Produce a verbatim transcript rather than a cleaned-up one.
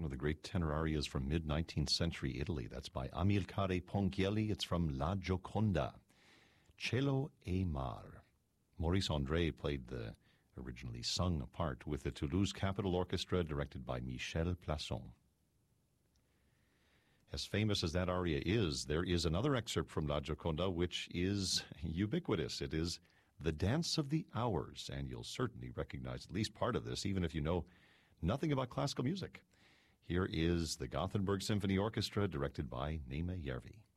one of the great tenor arias from mid-nineteenth century Italy. That's by Amilcare Ponchielli. It's from La Gioconda, Cielo e Mar. Maurice André played the originally sung part with the Toulouse Capitol Orchestra, directed by Michel Plasson. As famous as that aria is, there is another excerpt from La Gioconda which is ubiquitous. It is The Dance of the Hours, and you'll certainly recognize at least part of this, even if you know nothing about classical music. Here is the Gothenburg Symphony Orchestra, directed by Neeme Järvi.